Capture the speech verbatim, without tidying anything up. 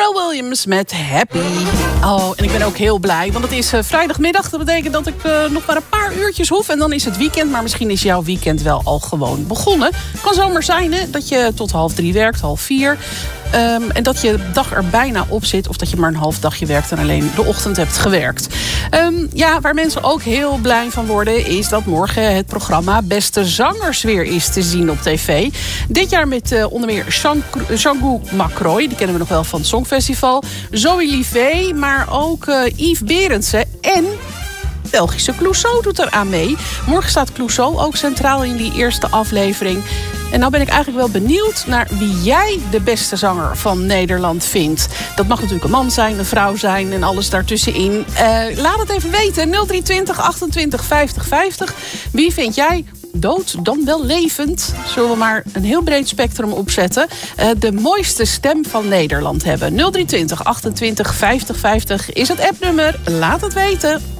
Pharrell Williams met Happy. Oh, en ik ben ook heel blij, want het is uh, vrijdagmiddag. Dat betekent dat ik uh, nog maar een paar uurtjes hoef. En dan is het weekend, maar misschien is jouw weekend wel al gewoon begonnen. Kan zomaar zijn hè, dat je tot half drie werkt, half vier. Um, en dat je dag er bijna op zit. Of dat je maar een half dagje werkt en alleen de ochtend hebt gewerkt. Um, ja, waar mensen ook heel blij van worden, is dat morgen het programma Beste Zangers weer is te zien op tv. Dit jaar met uh, onder meer Django McCroy. Die kennen we nog wel van het Songfestival. Zoe Livet, maar ook uh, Yves Berendsen. En Belgische Clouseau doet er aan mee. Morgen staat Clouseau ook centraal in die eerste aflevering. En nou ben ik eigenlijk wel benieuwd naar wie jij de beste zanger van Nederland vindt. Dat mag natuurlijk een man zijn, een vrouw zijn en alles daartussenin. Uh, laat het even weten. nul drie twintig achtentwintig vijftig vijftig. Wie vind jij dood dan wel levend? Zullen we maar een heel breed spectrum opzetten. Uh, de mooiste stem van Nederland hebben. nul drie twintig achtentwintig vijftig vijftig is het appnummer. Laat het weten.